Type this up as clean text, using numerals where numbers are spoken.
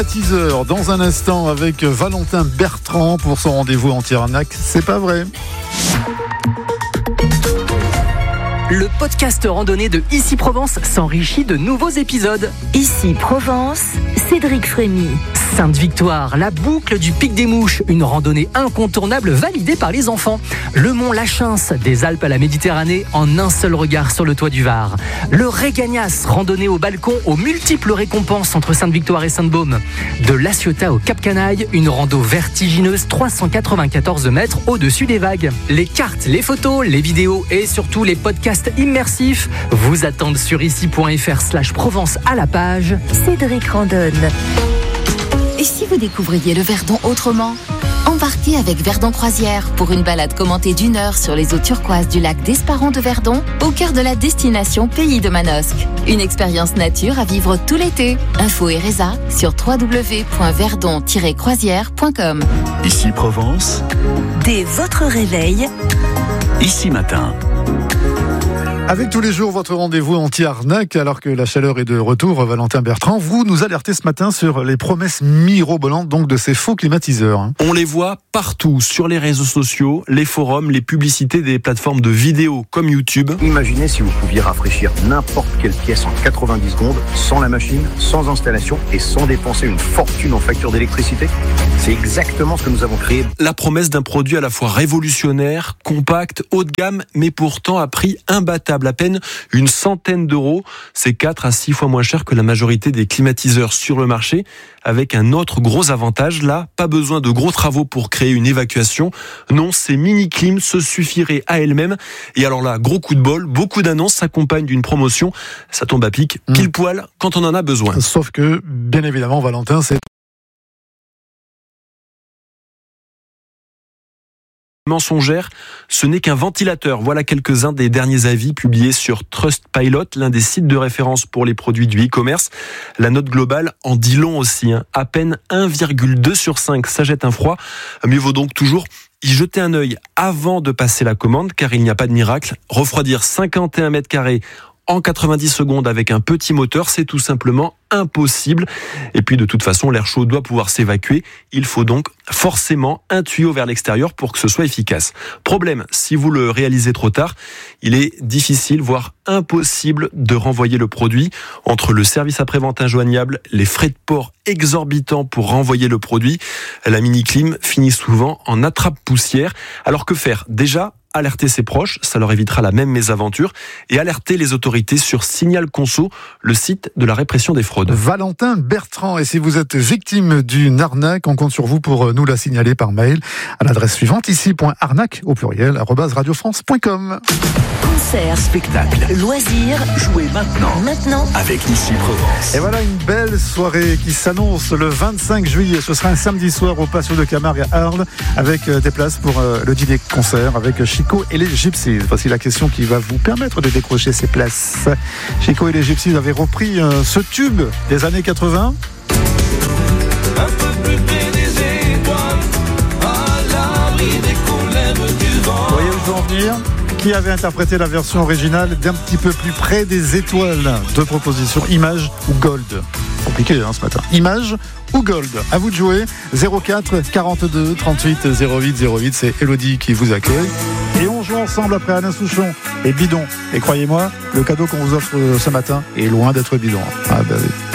Teaser dans un instant avec Valentin Bertrand pour son rendez-vous anti-arnaque. C'est pas vrai. Le podcast randonnée de Ici Provence s'enrichit de nouveaux épisodes. Ici Provence, Cédric Frémy. Sainte-Victoire, la boucle du Pic des Mouches, une randonnée incontournable validée par les enfants. Le mont Lachins, des Alpes à la Méditerranée, en un seul regard sur le toit du Var. Le Régagnas, randonnée au balcon aux multiples récompenses entre Sainte-Victoire et Sainte-Baume. De La Ciotat au Cap Canaille, une rando vertigineuse 394 mètres au-dessus des vagues. Les cartes, les photos, les vidéos et surtout les podcasts immersifs vous attendent sur ici.fr/Provence à la page Cédric randonne. Et si vous découvriez le Verdon autrement ? Embarquez avec Verdon Croisière pour une balade commentée d'1 heure sur les eaux turquoises du lac d'Esparon de Verdon, au cœur de la destination Pays de Manosque. Une expérience nature à vivre tout l'été. Info et résa sur www.verdon-croisière.com. Ici Provence, Dès votre réveil, Ici Matin. Avec tous les jours votre rendez-vous anti-arnaque, alors que la chaleur est de retour, Valentin Bertrand, vous nous alertez ce matin sur les promesses mirobolantes donc de ces faux climatiseurs. On les voit partout, sur les réseaux sociaux, les forums, les publicités des plateformes de vidéos comme YouTube. Imaginez si vous pouviez rafraîchir n'importe quelle pièce en 90 secondes, sans la machine, sans installation et sans dépenser une fortune en facture d'électricité. C'est exactement ce que nous avons créé. La promesse d'un produit à la fois révolutionnaire, compact, haut de gamme, mais pourtant à prix imbattable, à peine une centaine d'euros. C'est 4 à 6 fois moins cher que la majorité des climatiseurs sur le marché, avec un autre gros avantage. Là, pas besoin de gros travaux pour créer une évacuation. Non, ces mini-clims se suffiraient à elles-mêmes. Et alors là, gros coup de bol, beaucoup d'annonces s'accompagnent d'une promotion. Ça tombe à pic, pile poil, quand on en a besoin. Sauf que, bien évidemment, Valentin, c'est mensongère, ce n'est qu'un ventilateur. Voilà quelques-uns des derniers avis publiés sur Trustpilot, l'un des sites de référence pour les produits du e-commerce. La note globale en dit long aussi. À peine 1,2 sur 5, ça jette un froid. Mieux vaut donc toujours y jeter un œil avant de passer la commande, car il n'y a pas de miracle. Refroidir 51 mètres carrés en 90 secondes avec un petit moteur, c'est tout simplement impossible. Et puis de toute façon, l'air chaud doit pouvoir s'évacuer. Il faut donc forcément un tuyau vers l'extérieur pour que ce soit efficace. Problème, si vous le réalisez trop tard, il est difficile, voire impossible de renvoyer le produit. Entre le service après-vente injoignable, les frais de port exorbitants pour renvoyer le produit, la mini-clim finit souvent en attrape-poussière. Alors que faire ? Déjà, alerter ses proches, ça leur évitera la même mésaventure, et alerter les autorités sur Signal Conso, le site de la répression des fraudes. Valentin Bertrand, et si vous êtes victime d'une arnaque, on compte sur vous pour nous la signaler par mail à l'adresse suivante, ici.arnaque au pluriel @radiofrance.com. concert, Spectacle, loisirs, jouez maintenant avec Ici Provence. Et voilà une belle soirée qui s'annonce le 25 juillet. Ce sera un samedi soir au Patio de Camargue à Arles, avec des places pour le dîner-concert avec Chico et les Gypsies. Voici la question qui va vous permettre de décrocher ces places. Chico et les Gypsies avaient repris ce tube des années 80. Un peu plus près des étoiles, à l'abri des colères du vent. Vous voyez où je veux en venir ? Qui avait interprété la version originale d'un petit peu plus près des étoiles ? Deux propositions, Image ou Gold. Compliqué ce matin. Image ou Gold ? À vous de jouer. 04 42 38 08 08. C'est Elodie qui vous accueille. Et on joue ensemble après Alain Souchon et Bidon. Et croyez-moi, le cadeau qu'on vous offre ce matin est loin d'être bidon. Ah bah oui.